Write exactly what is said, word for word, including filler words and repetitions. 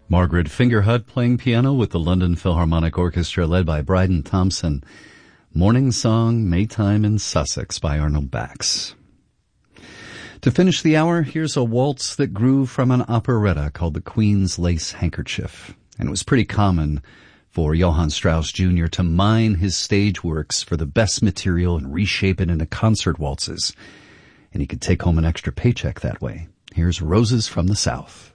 Margaret Fingerhut playing piano with the London Philharmonic Orchestra led by Bryden Thompson. Morning Song, Maytime in Sussex by Arnold Bax. To finish the hour, here's a waltz that grew from an operetta called The Queen's Lace Handkerchief. And it was pretty common for Johann Strauss Junior to mine his stage works for the best material and reshape it into concert waltzes. And he could take home an extra paycheck that way. Here's Roses from the South.